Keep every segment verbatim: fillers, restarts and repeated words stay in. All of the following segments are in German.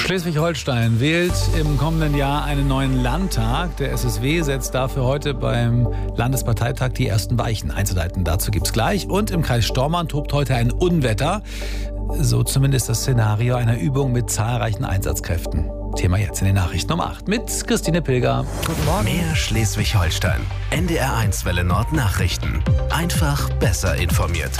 Schleswig-Holstein wählt im kommenden Jahr einen neuen Landtag. Der S S W setzt dafür heute beim Landesparteitag die ersten Weichen einzuleiten. Dazu gibt's gleich. Und im Kreis Stormarn tobt heute ein Unwetter. So zumindest das Szenario einer Übung mit zahlreichen Einsatzkräften. Thema jetzt in den Nachrichten um acht mit Christine Pilger. Guten Morgen. Mehr Schleswig-Holstein. N D R eins Welle Nord Nachrichten. Einfach besser informiert.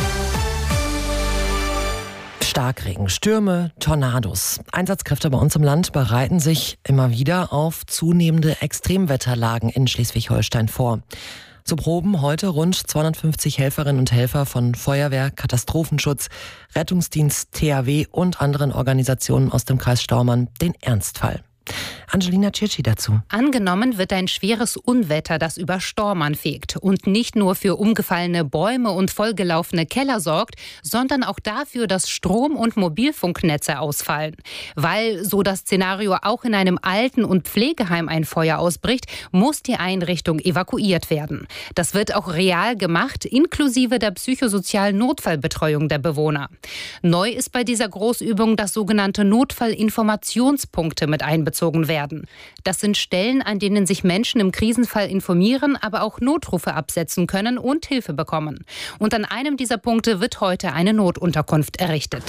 Starkregen, Stürme, Tornados. Einsatzkräfte bei uns im Land bereiten sich immer wieder auf zunehmende Extremwetterlagen in Schleswig-Holstein vor. So proben heute rund zweihundertfünfzig Helferinnen und Helfer von Feuerwehr, Katastrophenschutz, Rettungsdienst, T H W und anderen Organisationen aus dem Kreis Stormarn den Ernstfall. Angelina Tschirtschi dazu. Angenommen wird ein schweres Unwetter, das über Stormarn fegt und nicht nur für umgefallene Bäume und vollgelaufene Keller sorgt, sondern auch dafür, dass Strom- und Mobilfunknetze ausfallen. Weil, so das Szenario, auch in einem Alten- und Pflegeheim ein Feuer ausbricht, muss die Einrichtung evakuiert werden. Das wird auch real gemacht, inklusive der psychosozialen Notfallbetreuung der Bewohner. Neu ist bei dieser Großübung, dass sogenannte Notfallinformationspunkte mit einbezogen werden. Das sind Stellen, an denen sich Menschen im Krisenfall informieren, aber auch Notrufe absetzen können und Hilfe bekommen. Und an einem dieser Punkte wird heute eine Notunterkunft errichtet.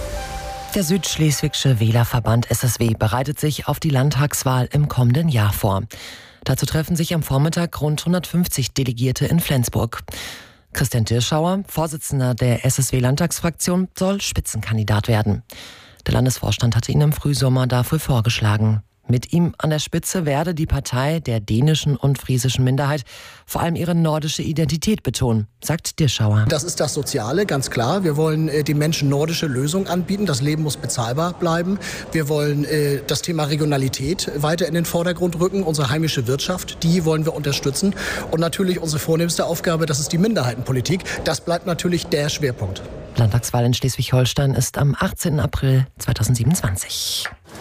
Der Südschleswigsche Wählerverband S S W bereitet sich auf die Landtagswahl im kommenden Jahr vor. Dazu treffen sich am Vormittag rund hundertfünfzig Delegierte in Flensburg. Christian Dirschauer, Vorsitzender der S S W-Landtagsfraktion, soll Spitzenkandidat werden. Der Landesvorstand hatte ihn im Frühsommer dafür vorgeschlagen. Mit ihm an der Spitze werde die Partei der dänischen und friesischen Minderheit vor allem ihre nordische Identität betonen, sagt Dirschauer. Das ist das Soziale, ganz klar. Wir wollen äh, den Menschen nordische Lösungen anbieten. Das Leben muss bezahlbar bleiben. Wir wollen äh, das Thema Regionalität weiter in den Vordergrund rücken. Unsere heimische Wirtschaft, die wollen wir unterstützen. Und natürlich unsere vornehmste Aufgabe, das ist die Minderheitenpolitik. Das bleibt natürlich der Schwerpunkt. Landtagswahl in Schleswig-Holstein ist am achtzehnten April zweitausendsiebenundzwanzig.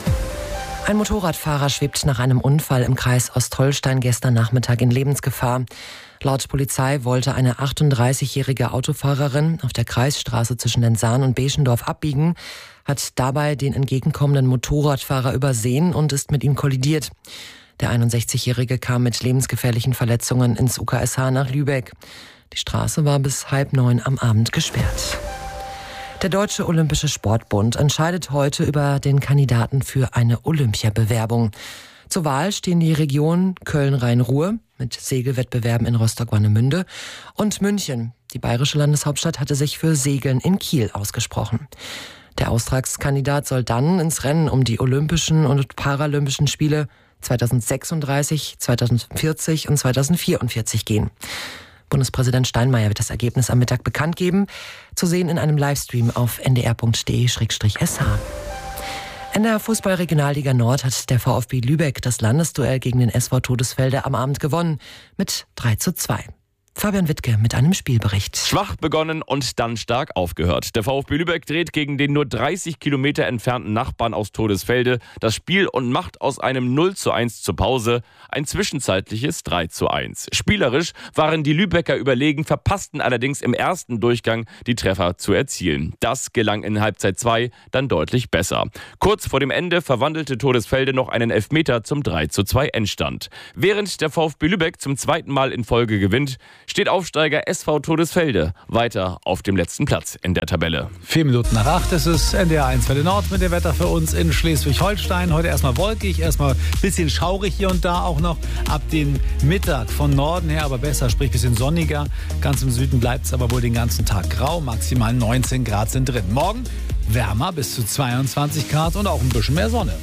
Ein Motorradfahrer schwebt nach einem Unfall im Kreis Ostholstein gestern Nachmittag in Lebensgefahr. Laut Polizei wollte eine achtunddreißigjährige Autofahrerin auf der Kreisstraße zwischen Lenzahn und Beschendorf abbiegen, hat dabei den entgegenkommenden Motorradfahrer übersehen und ist mit ihm kollidiert. Der einundsechzigjährige kam mit lebensgefährlichen Verletzungen ins U K S H nach Lübeck. Die Straße war bis halb neun am Abend gesperrt. Der Deutsche Olympische Sportbund entscheidet heute über den Kandidaten für eine Olympiabewerbung. Zur Wahl stehen die Regionen Köln-Rhein-Ruhr mit Segelwettbewerben in Rostock-Warnemünde und München. Die bayerische Landeshauptstadt hatte sich für Segeln in Kiel ausgesprochen. Der Austragskandidat soll dann ins Rennen um die Olympischen und Paralympischen Spiele zweitausendsechsunddreißig, zweitausendvierzig und zweitausendvierundvierzig gehen. Bundespräsident Steinmeier wird das Ergebnis am Mittag bekannt geben. Zu sehen in einem Livestream auf n d r punkt d e slash s h. In der Fußball-Regionalliga Nord hat der VfB Lübeck das Landesduell gegen den S V Todesfelde am Abend gewonnen mit drei zu zwei. Fabian Wittke mit einem Spielbericht. Schwach begonnen und dann stark aufgehört. Der VfB Lübeck dreht gegen den nur dreißig Kilometer entfernten Nachbarn aus Todesfelde das Spiel und macht aus einem null zu eins zur Pause ein zwischenzeitliches drei zu eins. Spielerisch waren die Lübecker überlegen, verpassten allerdings im ersten Durchgang die Treffer zu erzielen. Das gelang in Halbzeit zwei dann deutlich besser. Kurz vor dem Ende verwandelte Todesfelde noch einen Elfmeter zum drei zu zwei Endstand. Während der VfB Lübeck zum zweiten Mal in Folge gewinnt, steht Aufsteiger S V Todesfelde weiter auf dem letzten Platz in der Tabelle. Vier Minuten nach acht, es ist N D R eins Welle Nord mit dem Wetter für uns in Schleswig-Holstein. Heute erstmal wolkig, erstmal ein bisschen schaurig hier und da auch noch. Ab dem Mittag von Norden her aber besser, sprich ein bisschen sonniger. Ganz im Süden bleibt es aber wohl den ganzen Tag grau. Maximal neunzehn Grad sind drin. Morgen wärmer bis zu zweiundzwanzig Grad und auch ein bisschen mehr Sonne.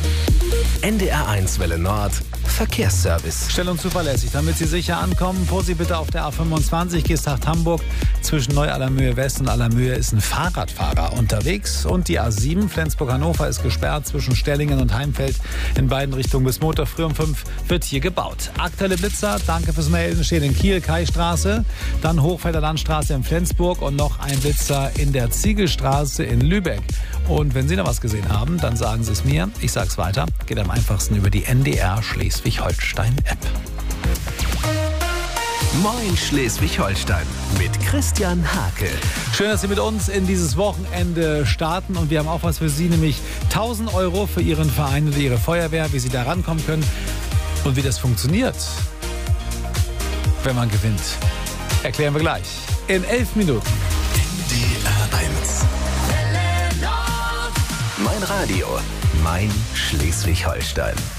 N D R eins Welle Nord Verkehrsservice. Schnell und zuverlässig, damit Sie sicher ankommen. Vorsicht bitte auf der A fünfundzwanzig, Geesthacht-Hamburg. Zwischen Neu-Allermöhe West und Allermöhe ist ein Fahrradfahrer unterwegs. Und die A sieben, Flensburg-Hannover, ist gesperrt zwischen Stellingen und Heimfeld. In beiden Richtungen bis Montag früh um fünf wird hier gebaut. Aktuelle Blitzer, danke fürs Melden, stehen in Kiel, Kaistraße. Dann Hochfelder Landstraße in Flensburg und noch ein Blitzer in der Ziegelstraße in Lübeck. Und wenn Sie noch was gesehen haben, dann sagen Sie es mir. Ich sag's weiter. Geht am einfachsten über die N D R Schleswig-Holstein-App. Moin Schleswig-Holstein mit Christian Hake. Schön, dass Sie mit uns in dieses Wochenende starten und wir haben auch was für Sie, nämlich tausend Euro für Ihren Verein oder Ihre Feuerwehr, wie Sie da rankommen können und wie das funktioniert, wenn man gewinnt. Erklären wir gleich in elf Minuten. N D R eins. Mein Radio, mein Schleswig-Holstein.